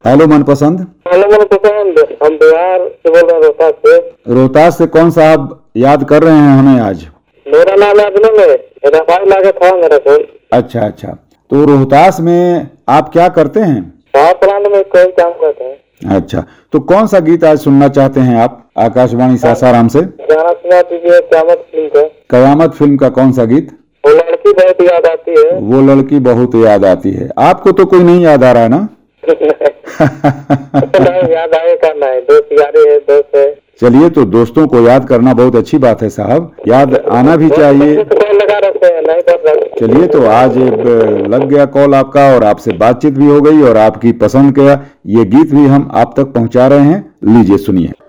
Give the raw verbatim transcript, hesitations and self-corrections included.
Hello मनपसंद। Hello मनपसंद, हम बिहार से बोल रहे हैं, रोहतास से। रोहतास से कौन सा आप याद कर रहे हैं हमें आज? मेरा नाम है अभिनव है, मेरा भाई लागे था मेरा फोन। अच्छा अच्छा, तो रोहतास में आप क्या करते हैं? हाँ, प्लांट में कोई काम करते हैं। अच्छा, तो कौन सा गीत आज सुनना चाहते हैं आप आकाशवाणी सासाराम से? गाना सुना दीजिए कयामत फिल्म का। कयामत फिल्म का कौन सा गीत? वो लड़की बहुत याद आती है। वो लड़की बहुत याद आती है। आपको तो कोई नहीं याद आ रहा है ना? नहीं, याद आएगा नहीं, दोस्त यारी है, दोस्त है। चलिए, तो दोस्तों को याद करना बहुत अच्छी बात है साहब, याद आना भी चाहिए। लगा रखते हैं, नहीं कर। चलिए, तो आज लग गया कॉल आपका और आपसे बातचीत भी हो गई और आपकी पसंद का ये गीत भी हम आप तक पहुंचा रहे हैं। लीजिए सुनिए।